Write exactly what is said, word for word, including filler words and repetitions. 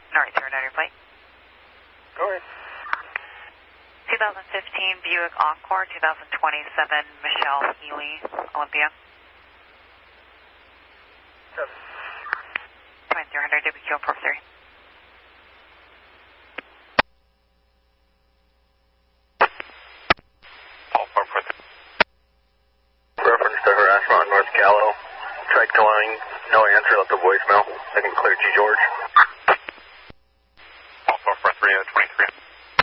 Alright, zero nine, your plate. Go ahead. twenty fifteen Buick Encore, twenty twenty-seven Michelle Healy, Olympia. Seven. twenty-three hundred W Q four three. Reference to harassment on North Gallo. Tried calling, no answer, left a voicemail. I can clear G George.